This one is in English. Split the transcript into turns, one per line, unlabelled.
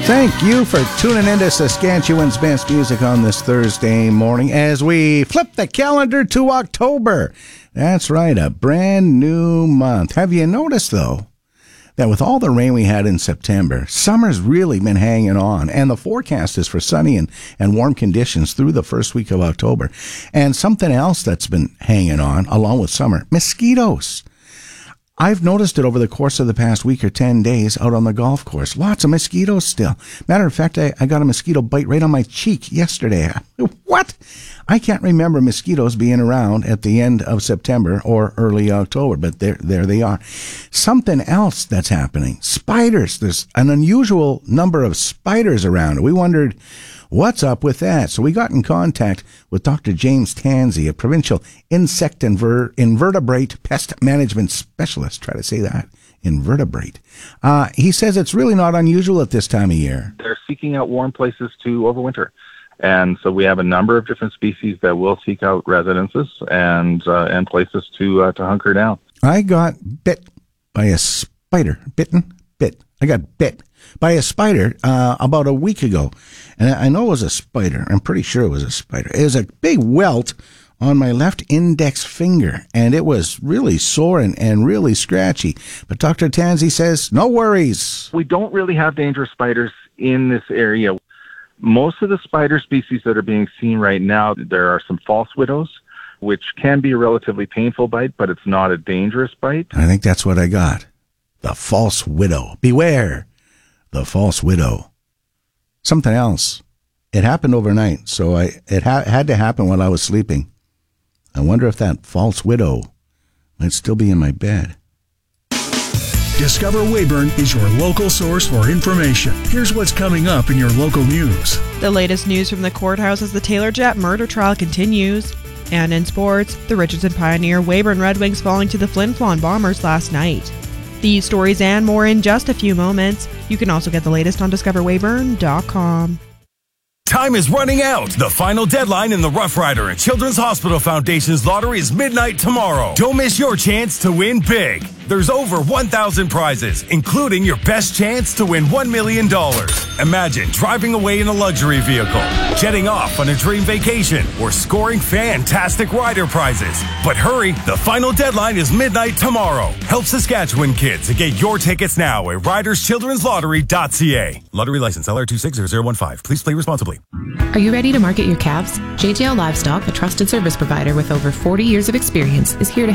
Thank you for tuning into Saskatchewan's best music on this Thursday morning as we flip the calendar to October. That's right, a brand new month. Have you noticed, though, that with all the rain we had in September, summer's really been hanging on, and the forecast is for sunny and warm conditions through the first week of October. And something else that's been hanging on, along with summer, mosquitoes. I've noticed it over the course of the past week or 10 days out on the golf course. Lots of mosquitoes still. Matter of fact, I got a mosquito bite right on my cheek yesterday. What? I can't remember mosquitoes being around at the end of September or early October, but there they are. Something else that's happening. Spiders. There's an unusual number of spiders around. We wondered, what's up with that? So we got in contact with Dr. James Tansey, a provincial insect invertebrate pest management specialist. Try to say that. Invertebrate. He says it's really not unusual at this time of year.
They're seeking out warm places to overwinter. And so we have a number of different species that will seek out residences and places to hunker down.
I got bit by a spider. I got bit by a spider about a week ago. And I know it was a spider. I'm pretty sure it was a spider. It was a big welt on my left index finger, and it was really sore and really scratchy. But Dr. Tansey says, no worries.
We don't really have dangerous spiders in this area. Most of the spider species that are being seen right now, there are some false widows, which can be a relatively painful bite, but it's not a dangerous bite.
I think that's what I got. The false widow. Beware the false widow. Something else. It happened overnight, so it had to happen while I was sleeping. I wonder if that false widow might still be in my bed.
Discover Weyburn is your local source for information. Here's what's coming up in your local news.
The latest news from the courthouse as the Taylor Jet murder trial continues. And in sports, the Richardson Pioneer Weyburn Red Wings falling to the Flin Flon Bombers last night. These stories and more in just a few moments. You can also get the latest on discoverweyburn.com.
Time is running out. The final deadline in the Rough Rider and Children's Hospital Foundation's lottery is midnight tomorrow. Don't miss your chance to win big. There's over 1,000 prizes, including your best chance to win $1 million. Imagine driving away in a luxury vehicle, jetting off on a dream vacation, or scoring fantastic rider prizes. But hurry, the final deadline is midnight tomorrow. Help Saskatchewan kids to get your tickets now at riderschildrenslottery.ca. Lottery license LR260015. Please play responsibly.
Are you ready to market your calves? JJL Livestock, a trusted service provider with over 40 years of experience, is here to